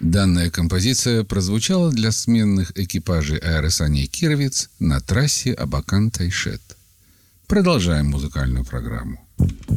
Данная композиция прозвучала для сменных экипажей аэросаней «Кировец» на трассе Абакан-Тайшет. Продолжаем музыкальную программу.